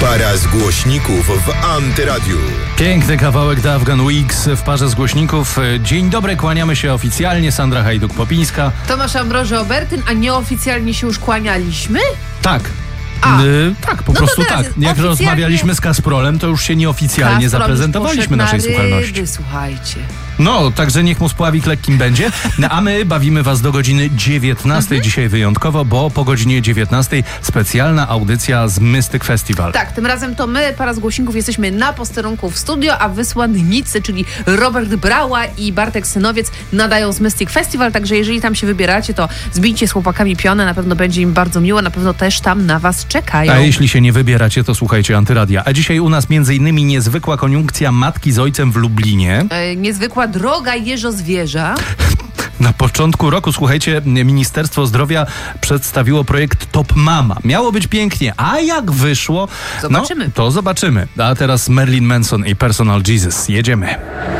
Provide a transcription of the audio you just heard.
Para z głośników w Antyradiu. Piękny kawałek The Afghan Wigs w parze z głośników. Dzień dobry, kłaniamy się oficjalnie. Sandra Hajduk-Popińska. Tomasz Ambroży-Obertyn, a nieoficjalnie się już kłanialiśmy? Tak. Tak, po prostu tak. Jak rozmawialiśmy z Kasprolem, to już się nieoficjalnie zaprezentowaliśmy naszej słuchalności. Słuchajcie. No, także niech mu spławik lekkim będzie. A my bawimy was do godziny 19. Dzisiaj wyjątkowo, bo po godzinie 19 specjalna audycja z Mystic Festival. Tak, tym razem to my, para z głośników, jesteśmy na posterunku w studio, a wysłannicy, czyli Robert Brała i Bartek Synowiec, nadają z Mystic Festival, także jeżeli tam się wybieracie, to zbijcie z chłopakami pionę, na pewno będzie im bardzo miło, na pewno też tam na was czekają. A jeśli się nie wybieracie, to słuchajcie Antyradia. A dzisiaj u nas m.in. niezwykła koniunkcja matki z ojcem w Lublinie. Niezwykła droga jeżozwierza. Na początku roku, słuchajcie, Ministerstwo Zdrowia przedstawiło projekt Top Mama. Miało być pięknie, a jak wyszło? Zobaczymy. No, to zobaczymy. A teraz Marilyn Manson i Personal Jesus. Jedziemy.